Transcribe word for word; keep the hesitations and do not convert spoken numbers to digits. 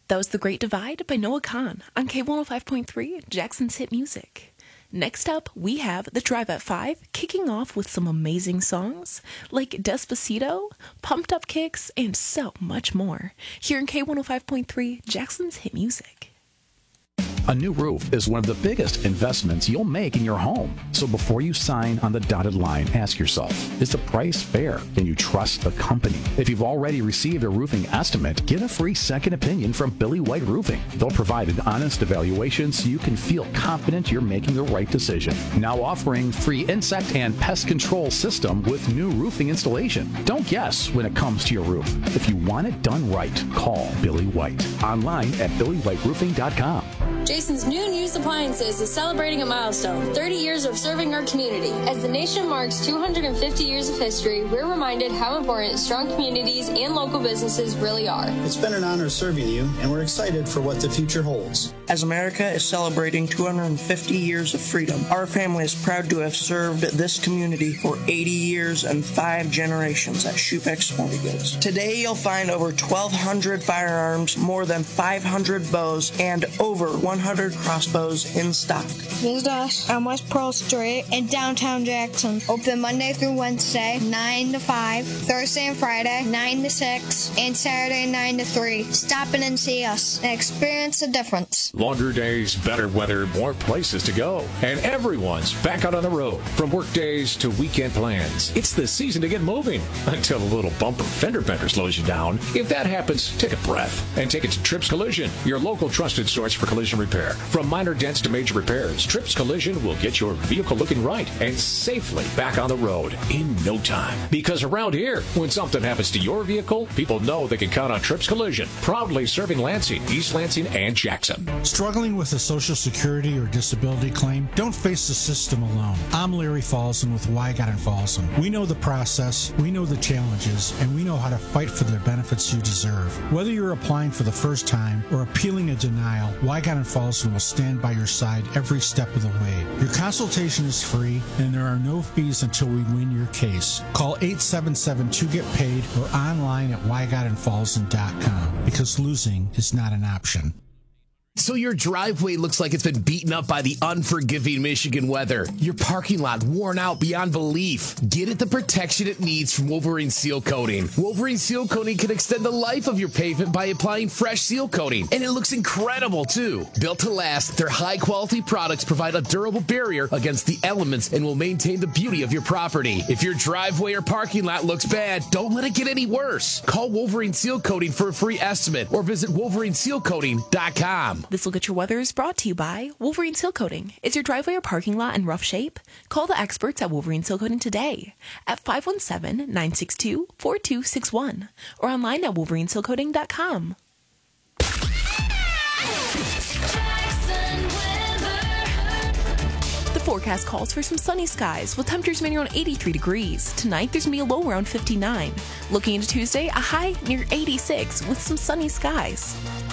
That was The Great Divide by Noah Kahan on K one oh five point three, Jackson's Hit Music. Next up, we have The Drive at five, kicking off with some amazing songs like Despacito, Pumped Up Kicks, and so much more. Here in K one oh five point three, Jackson's Hit Music. A new roof is one of the biggest investments you'll make in your home. So before you sign on the dotted line, ask yourself, is the price fair? Can you trust the company? If you've already received a roofing estimate, get a free second opinion from Billy White Roofing. They'll provide an honest evaluation so you can feel confident you're making the right decision. Now offering free insect and pest control system with new roofing installation. Don't guess when it comes to your roof. If you want it done right, call Billy White. Online at billy white roofing dot com. Jason's new and used appliances is celebrating a milestone, thirty years of serving our community. As the nation marks two hundred fifty years of history, we're reminded how important strong communities and local businesses really are. It's been an honor serving you, and we're excited for what the future holds. As America is celebrating two hundred fifty years of freedom, our family is proud to have served this community for eighty years and five generations at Shupex Sporting Goods. Today, you'll find over twelve hundred firearms, more than five hundred bows, and over one hundred crossbows in stock. Visit us on West Pearl Street in downtown Jackson. Open Monday through Wednesday, nine to five, Thursday and Friday, nine to six, and Saturday, nine to three. Stop in and see us and experience the difference. Longer days, better weather, more places to go. And everyone's back out on the road. From work days to weekend plans. It's the season to get moving. Until a little bumper fender bender slows you down. If that happens, take a breath and take it to Trips Collision, your local trusted source for collision repair. From minor dents to major repairs, Trips Collision will get your vehicle looking right and safely back on the road in no time. Because around here, when something happens to your vehicle, people know they can count on Trips Collision, proudly serving Lansing, East Lansing, and Jackson. Struggling with a Social Security or disability claim? Don't face the system alone. I'm Larry Folsom with Wygott and Folsom. We know the process, we know the challenges, and we know how to fight for the benefits you deserve. Whether you're applying for the first time or appealing a denial, Wygott and Folsom will stand by your side every step of the way. Your consultation is free, and there are no fees until we win your case. Call eight seven seven two get paid or online at wygott and folsom dot com because losing is not an option. So your driveway looks like it's been beaten up by the unforgiving Michigan weather. Your parking lot worn out beyond belief. Get it the protection it needs from Wolverine Seal Coating. Wolverine Seal Coating can extend the life of your pavement by applying fresh seal coating. And it looks incredible, too. Built to last, their high-quality products provide a durable barrier against the elements and will maintain the beauty of your property. If your driveway or parking lot looks bad, don't let it get any worse. Call Wolverine Seal Coating for a free estimate or visit wolverine seal coating dot com. This Look at Your Weather is brought to you by Wolverine Seal Coating. Is your driveway or parking lot in rough shape? Call the experts at Wolverine Seal Coating today at five one seven, nine six two, four two six one or online at wolverine seal coating dot com. The forecast calls for some sunny skies with temperatures mainly around eighty-three degrees. Tonight, there's going to be a low around fifty-nine. Looking into Tuesday, a high near eighty-six with some sunny skies.